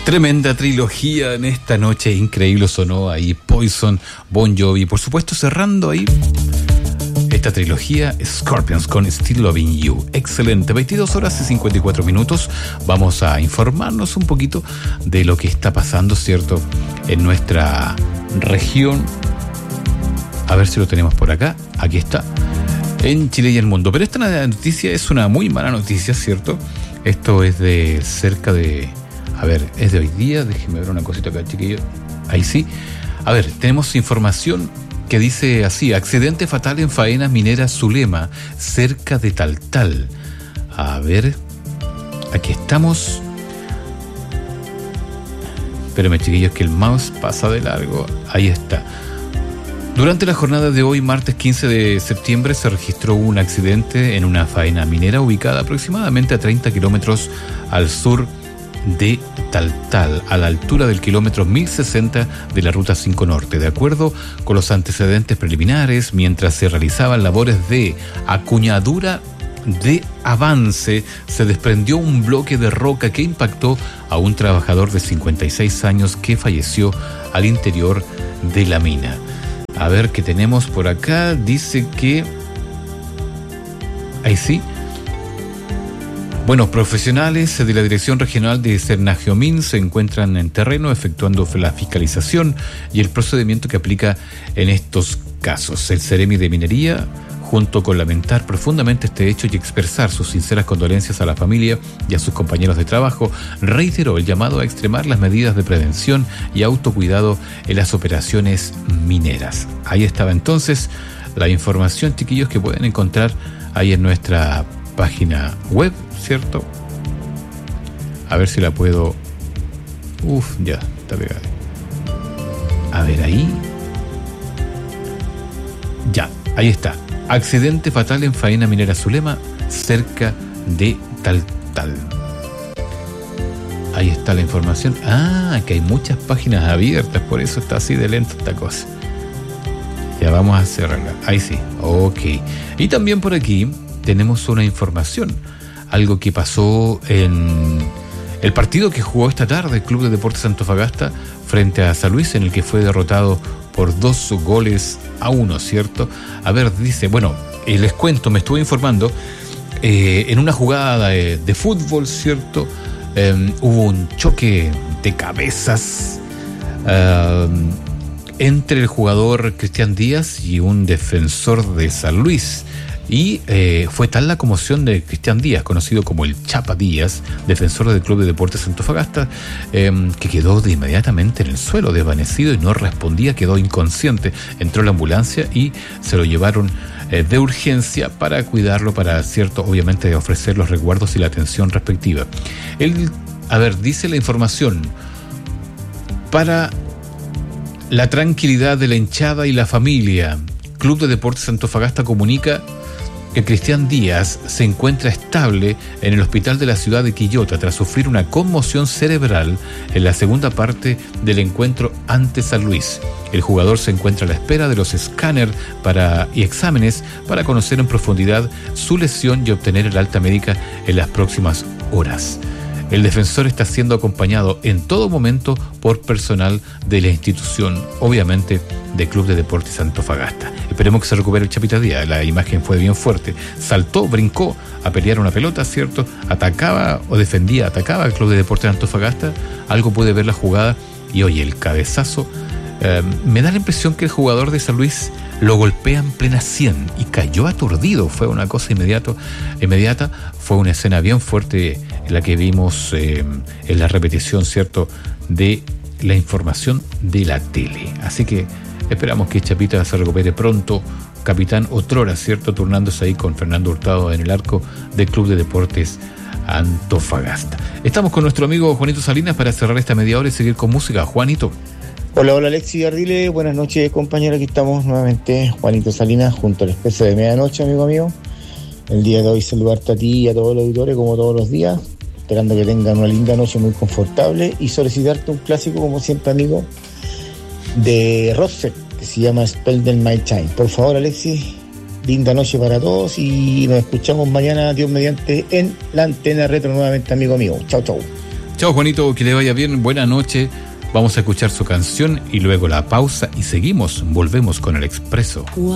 Tremenda trilogía en esta noche, increíble sonó ahí Poison, Bon Jovi, por supuesto cerrando ahí esta trilogía Scorpions con Still Loving You. Excelente, 22 horas y 54 minutos. Vamos a informarnos un poquito de lo que está pasando, ¿cierto?, en nuestra región. A ver si lo tenemos por acá. Aquí está, en Chile y el mundo. Pero esta noticia es una muy mala noticia, ¿cierto? Esto es de cerca de... A ver, es de hoy día. Déjeme ver una cosita acá, chiquillo. Ahí sí. A ver, tenemos información que dice así: accidente fatal en faenas mineras Zulema, cerca de Taltal. A ver, aquí estamos. Espérenme, chiquillos, que el mouse pasa de largo. Ahí está. Durante la jornada de hoy, martes 15 de septiembre, se registró un accidente en una faena minera ubicada aproximadamente a 30 kilómetros al sur de Taltal, a la altura del kilómetro 1060 de la Ruta 5 Norte. De acuerdo con los antecedentes preliminares, mientras se realizaban labores de acuñadura de avance, se desprendió un bloque de roca que impactó a un trabajador de 56 años que falleció al interior de la mina. A ver qué tenemos por acá. Dice que... Ahí sí. Bueno, profesionales de la Dirección Regional de Cernagiomín se encuentran en terreno efectuando la fiscalización y el procedimiento que aplica en estos casos. El Ceremi de Minería, junto con lamentar profundamente este hecho y expresar sus sinceras condolencias a la familia y a sus compañeros de trabajo, reiteró el llamado a extremar las medidas de prevención y autocuidado en las operaciones mineras. Ahí estaba entonces la información, chiquillos, que pueden encontrar ahí en nuestra página web, ¿cierto? A ver si la puedo... ya, está pegada. A ver, ahí. Ya, ahí está. Accidente fatal en faena minera Zulema, cerca de Taltal. Ahí está la información. Que hay muchas páginas abiertas, por eso está así de lento esta cosa. Ya vamos a cerrarla. Ahí sí, ok. Y también por aquí tenemos una información, algo que pasó en el partido que jugó esta tarde el Club de Deportes Antofagasta frente a San Luis, en el que fue derrotado por 2-1, ¿cierto? A ver, dice, bueno, les cuento, me estuve informando, en una jugada de fútbol, ¿cierto? Hubo un choque de cabezas entre el jugador Cristian Díaz y un defensor de San Luis. Y fue tal la conmoción de Cristian Díaz, conocido como el Chapa Díaz, defensor del Club de Deportes Antofagasta, que quedó de inmediatamente en el suelo, desvanecido, y no respondía, quedó inconsciente. Entró la ambulancia y se lo llevaron de urgencia para cuidarlo, para, cierto, obviamente ofrecer los resguardos y la atención respectiva. Dice la información: para la tranquilidad de la hinchada y la familia, Club de Deportes Antofagasta comunica que Cristian Díaz se encuentra estable en el hospital de la ciudad de Quillota tras sufrir una conmoción cerebral en la segunda parte del encuentro ante San Luis. El jugador se encuentra a la espera de los escáneres y exámenes para conocer en profundidad su lesión y obtener el alta médica en las próximas horas. El defensor está siendo acompañado en todo momento por personal de la institución, obviamente del Club de Deportes Antofagasta. Esperemos que se recupere el Chapita Díaz. La imagen fue bien fuerte. Saltó, brincó a pelear una pelota, ¿cierto? Atacaba al Club de Deportes Antofagasta. Algo puede ver la jugada y oye, el cabezazo. Me da la impresión que el jugador de San Luis lo golpea en plena 100 y cayó aturdido. Fue una cosa inmediata. Fue una escena bien fuerte la que vimos en la repetición, ¿cierto?, de la información de la tele. Así que esperamos que Chapita se recupere pronto. Capitán otrora, ¿cierto?, turnándose ahí con Fernando Hurtado en el arco del Club de Deportes Antofagasta. Estamos con nuestro amigo Juanito Salinas para cerrar esta media hora y seguir con música. Juanito. Hola Alexis Ardile, buenas noches compañeros, aquí estamos nuevamente, Juanito Salinas, junto al Expreso de Medianoche, amigo mío. El día de hoy saludarte a ti y a todos los auditores como todos los días, esperando que tengan una linda noche muy confortable y solicitarte un clásico como siempre, amigo, de Roxette, que se llama Spell My Time. Por favor, Alexis, linda noche para todos y nos escuchamos mañana, Dios mediante, en la antena retro nuevamente, amigo mío. Chau, chau. Chao Juanito, que le vaya bien, buena noche. Vamos a escuchar su canción y luego la pausa y seguimos, volvemos con el Expreso.